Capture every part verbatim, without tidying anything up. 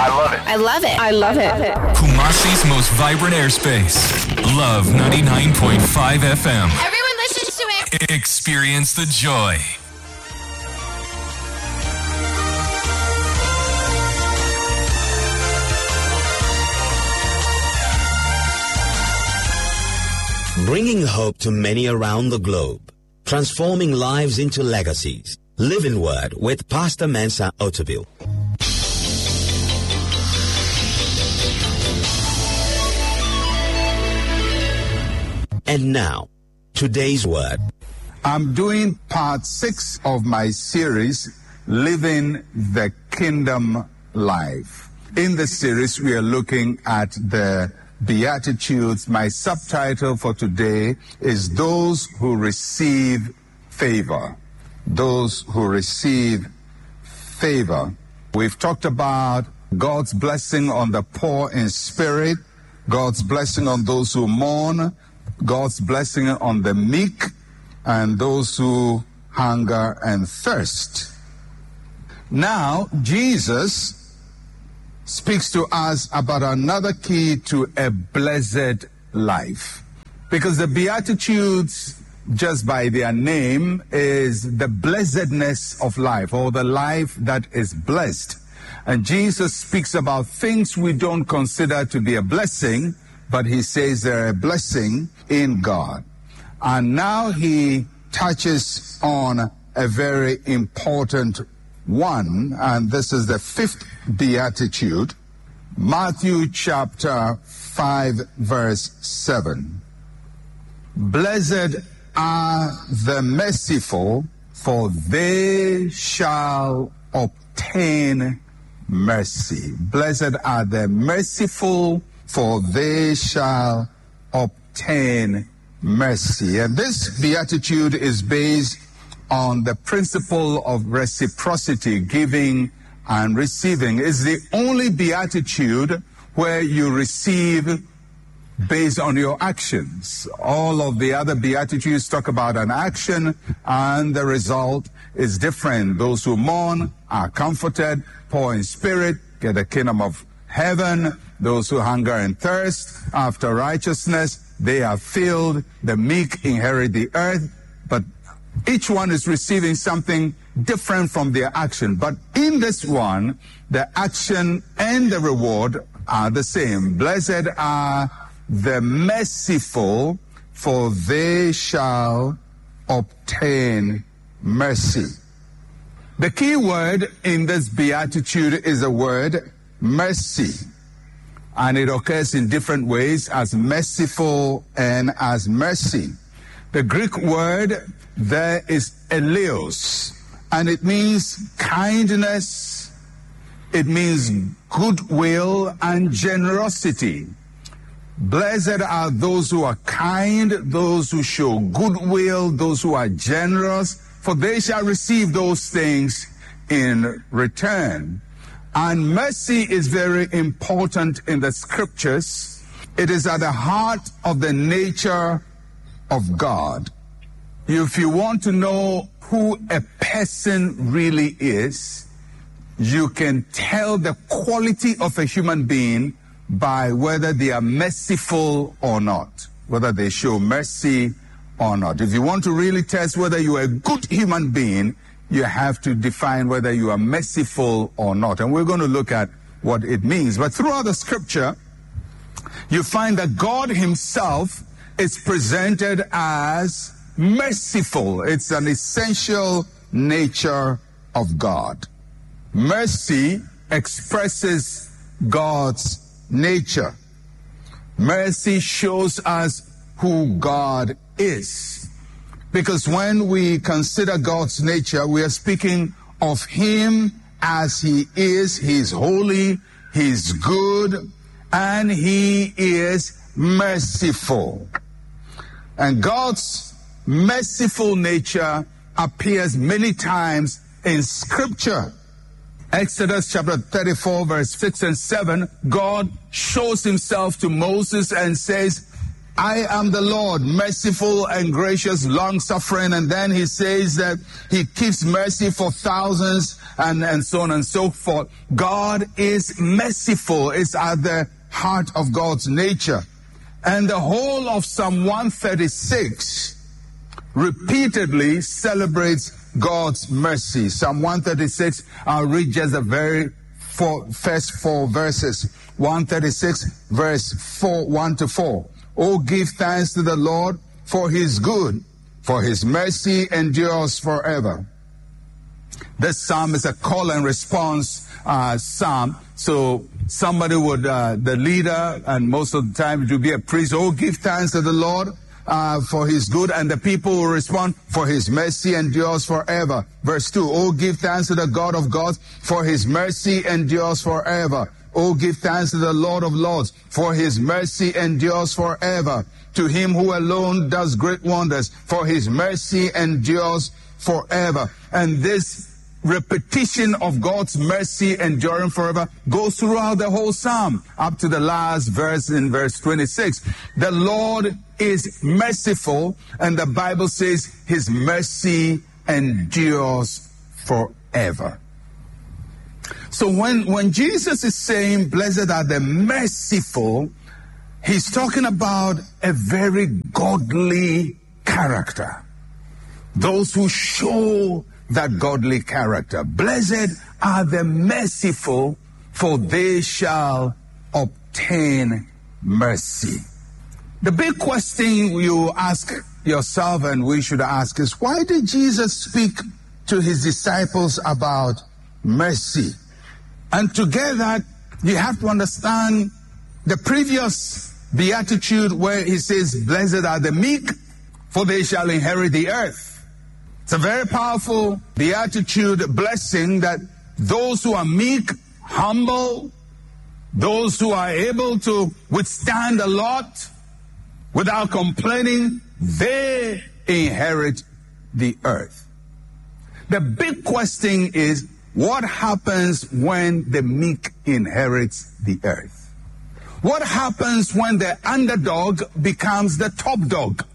I love it. I love it. I love it. Kumasi's most vibrant airspace. Love ninety-nine point five F M. Everyone listens to it. Experience the joy. Bringing hope to many around the globe. Transforming lives into legacies. Living Word with Pastor Mensa Otabil. And now, today's word. I'm doing part six of my series, Living the Kingdom Life. In this series, we are looking at the Beatitudes. My subtitle for today is Those Who Receive Favor. Those who receive favor. We've talked about God's blessing on the poor in spirit, God's blessing on those who mourn, God's blessing on the meek, and those who hunger and thirst. Now, Jesus speaks to us about another key to a blessed life. Because the Beatitudes, just by their name, is the blessedness of life, or the life that is blessed. And Jesus speaks about things we don't consider to be a blessing, but he says they're a blessing in God. And now he touches on a very important one, and this is the fifth beatitude, Matthew chapter five, verse seven. Blessed are the merciful, for they shall obtain mercy. Blessed are the merciful, for they shall obtain mercy. And this beatitude is based on the principle of reciprocity, giving and receiving. It's the only beatitude where you receive based on your actions. All of the other beatitudes talk about an action, and the result is different. Those who mourn are comforted, poor in spirit get the kingdom of heaven. Those who hunger and thirst after righteousness, they are filled. The meek inherit the earth. But each one is receiving something different from their action. But in this one, the action and the reward are the same. Blessed are the merciful, for they shall obtain mercy. The key word in this beatitude is the word mercy. And it occurs in different ways, as merciful and as mercy. The Greek word there is eleos, and it means kindness, it means goodwill and generosity. Blessed are those who are kind, those who show goodwill, those who are generous, for they shall receive those things in return. And mercy is very important in the scriptures. It is at the heart of the nature of God. If you want to know who a person really is, you can tell the quality of a human being by whether they are merciful or not, whether they show mercy or not. If you want to really test whether you are a good human being, you have to define whether you are merciful or not. And we're going to look at what it means. But throughout the scripture, you find that God himself is presented as merciful. It's an essential nature of God. Mercy expresses God's nature. Mercy shows us who God is. Because when we consider God's nature, we are speaking of him as he is. He's holy, he's good, and he is merciful. And God's merciful nature appears many times in Scripture. Exodus chapter thirty-four, verse six and seven, God shows himself to Moses and says, I am the Lord, merciful and gracious, long-suffering. And then he says that he keeps mercy for thousands and, and so on and so forth. God is merciful. It's at the heart of God's nature. And the whole of Psalm one thirty-six repeatedly celebrates God's mercy. Psalm one thirty-six, I'll read just the very four, first four verses. one thirty-six, verse four, one to four. Oh, give thanks to the Lord, for his good, for his mercy endures forever. This psalm is a call and response uh, psalm. So somebody would, uh, the leader, and most of the time it would be a priest, oh, give thanks to the Lord uh, for his good, and the people will respond, for his mercy endures forever. Verse two, oh, give thanks to the God of gods, for his mercy endures forever. Oh, give thanks to the Lord of lords, for his mercy endures forever. To him who alone does great wonders, for his mercy endures forever. And this repetition of God's mercy enduring forever goes throughout the whole psalm, up to the last verse in verse twenty-six. The Lord is merciful, and the Bible says his mercy endures forever. So when, when Jesus is saying, blessed are the merciful, he's talking about a very godly character. Those who show that godly character. Blessed are the merciful, for they shall obtain mercy. The big question you ask yourself, and we should ask, is why did Jesus speak to his disciples about mercy? And to get that, you have to understand the previous beatitude where he says, blessed are the meek, for they shall inherit the earth. It's a very powerful beatitude blessing that those who are meek, humble, those who are able to withstand a lot without complaining, they inherit the earth. The big question is, what happens when the meek inherits the earth? What happens when the underdog becomes the top dog?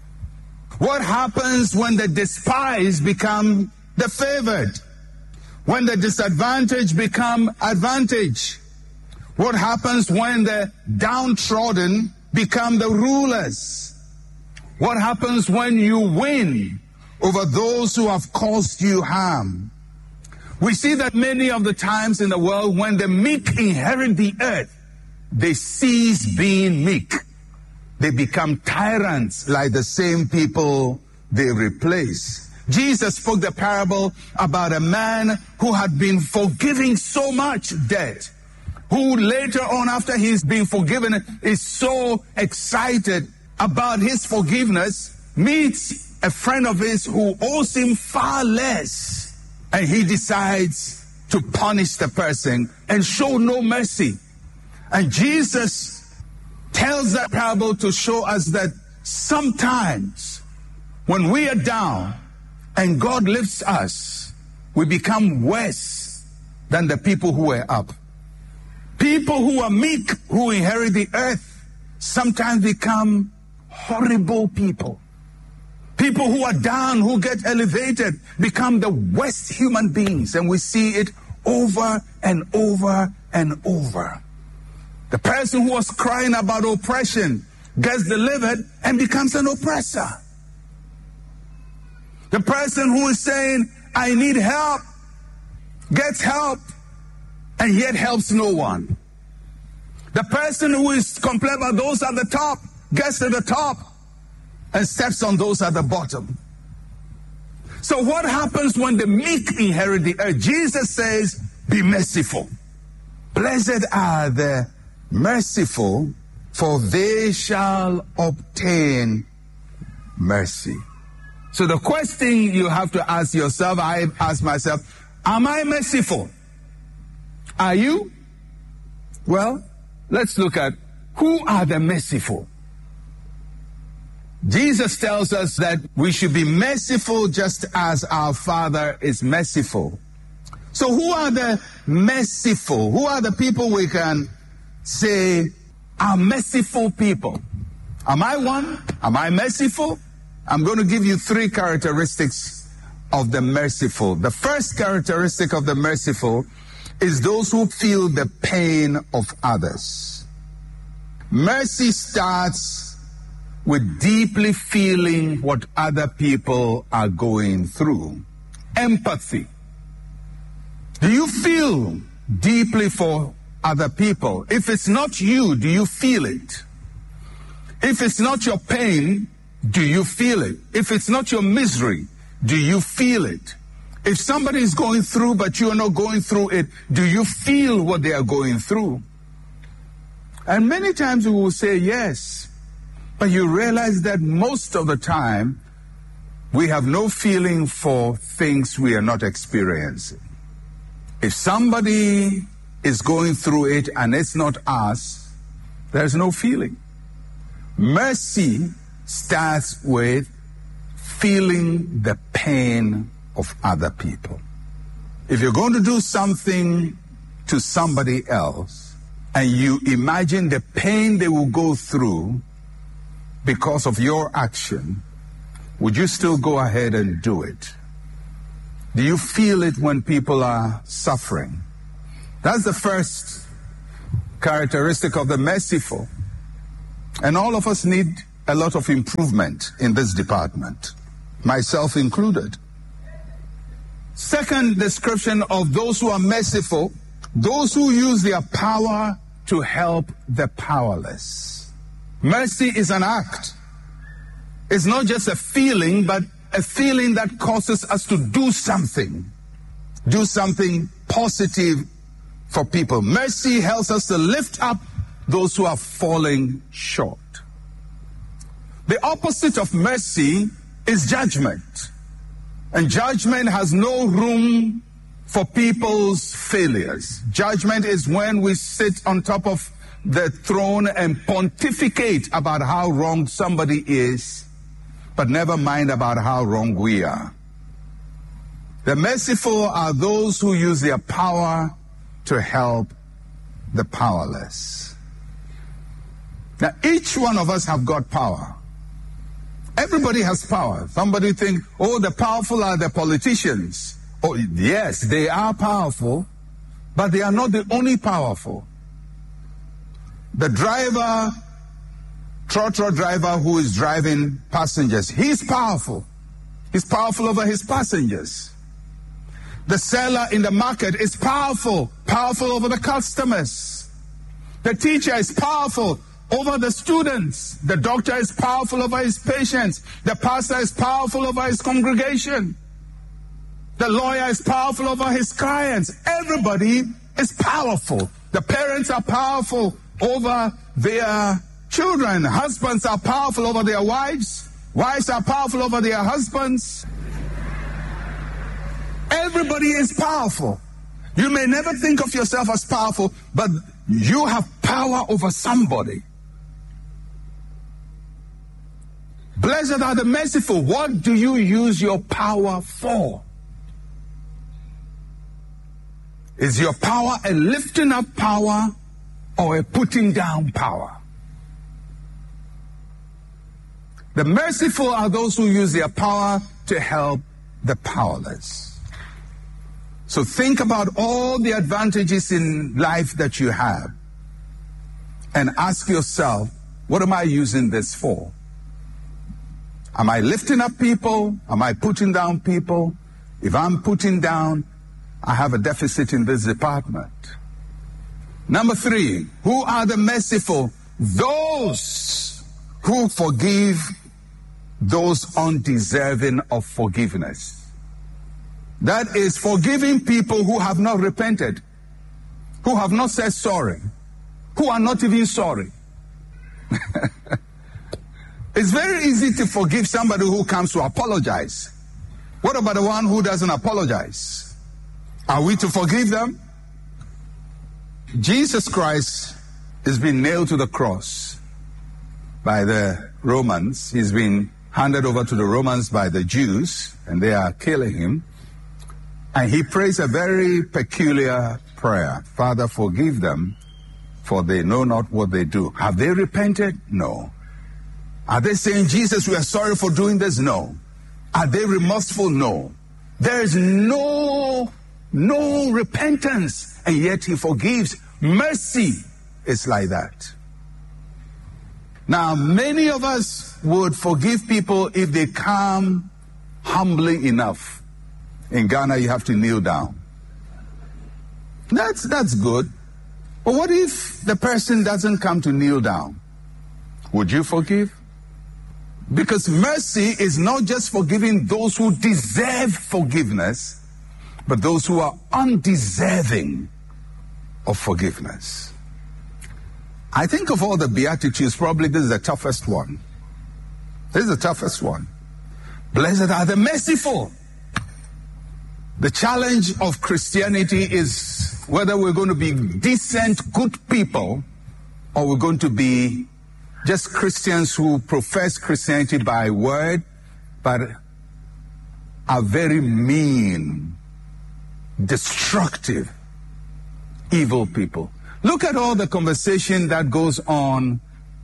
What happens when the despised become the favored? When the disadvantaged become advantage? What happens when the downtrodden become the rulers? What happens when you win over those who have caused you harm? We see that many of the times in the world when the meek inherit the earth, they cease being meek. They become tyrants like the same people they replace. Jesus spoke the parable about a man who had been forgiving so much debt, who later on, after he's been forgiven, is so excited about his forgiveness, meets a friend of his who owes him far less, and he decides to punish the person and show no mercy. And Jesus tells that parable to show us that sometimes when we are down and God lifts us, we become worse than the people who are up. People who are meek, who inherit the earth, sometimes become horrible people. People who are down, who get elevated, become the worst human beings. And we see it over and over and over. The person who was crying about oppression gets delivered and becomes an oppressor. The person who is saying, I need help, gets help, and yet helps no one. The person who is complaining about those at the top gets to the top and steps on those at the bottom. So what happens when the meek inherit the earth? Jesus says, be merciful. Blessed are the merciful, for they shall obtain mercy. So the question you have to ask yourself, I ask myself, am I merciful? Are you? Well, let's look at who are the merciful. Jesus tells us that we should be merciful just as our Father is merciful. So who are the merciful? Who are the people we can say are merciful people? Am I one? Am I merciful? I'm going to give you three characteristics of the merciful. The first characteristic of the merciful is those who feel the pain of others. Mercy starts with deeply feeling what other people are going through. Empathy. Do you feel deeply for other people? If it's not you, do you feel it? If it's not your pain, do you feel it? If it's not your misery, do you feel it? If somebody is going through but you are not going through it, do you feel what they are going through? And many times we will say yes, but you realize that most of the time we have no feeling for things we are not experiencing. If somebody is going through it and it's not us, there's no feeling. Mercy starts with feeling the pain of other people. If you're going to do something to somebody else and you imagine the pain they will go through because of your action, would you still go ahead and do it? Do you feel it when people are suffering? That's the first characteristic of the merciful. And all of us need a lot of improvement in this department, myself included. Second description of those who are merciful, those who use their power to help the powerless. Mercy is an act. It's not just a feeling, but a feeling that causes us to do something. Do something positive for people. Mercy helps us to lift up those who are falling short. The opposite of mercy is judgment. And judgment has no room for people's failures. Judgment is when we sit on top of the throne and pontificate about how wrong somebody is, but never mind about how wrong we are. The merciful are those who use their power to help the powerless. Now, each one of us have got power. Everybody has power. Somebody think, oh, the powerful are the politicians. Oh, yes, they are powerful, but they are not the only powerful. The driver, trotro driver who is driving passengers, he's powerful. He's powerful over his passengers. The seller in the market is powerful, powerful over the customers. The teacher is powerful over the students. The doctor is powerful over his patients. The pastor is powerful over his congregation. The lawyer is powerful over his clients. Everybody is powerful. The parents are powerful over their children. Husbands are powerful over their wives. Wives are powerful over their husbands. Everybody is powerful. You may never think of yourself as powerful, but you have power over somebody. Blessed are the merciful. What do you use your power for? Is your power a lifting up power or a putting down power? The merciful are those who use their power to help the powerless. So think about all the advantages in life that you have and ask yourself, what am I using this for? Am I lifting up people? Am I putting down people? If I'm putting down, I have a deficit in this department. Number three, who are the merciful? Those who forgive those undeserving of forgiveness. That is forgiving people who have not repented, who have not said sorry, who are not even sorry. It's very easy to forgive somebody who comes to apologize. What about the one who doesn't apologize? Are we to forgive them? Jesus Christ has been nailed to the cross by the Romans. He's been handed over to the Romans by the Jews, and they are killing him. And he prays a very peculiar prayer. Father, forgive them, for they know not what they do. Have they repented? No. Are they saying, Jesus, we are sorry for doing this? No. Are they remorseful? No. There is no, no repentance, and yet he forgives. Mercy is like that. Now, many of us would forgive people if they come humbly enough. In Ghana, you have to kneel down. That's, that's good. But what if the person doesn't come to kneel down? Would you forgive? Because mercy is not just forgiving those who deserve forgiveness, but those who are undeserving of forgiveness. I think of all the Beatitudes, probably this is the toughest one. This is the toughest one. Blessed are the merciful. The challenge of Christianity is whether we're going to be decent, good people, or we're going to be just Christians who profess Christianity by word, but are very mean, destructive, evil people. Look at all the conversation that goes on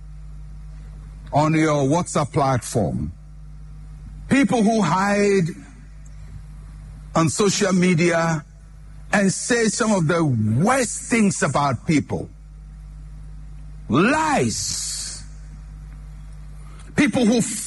on your WhatsApp platform. People who hide on social media and say some of the worst things about people. Lies. People who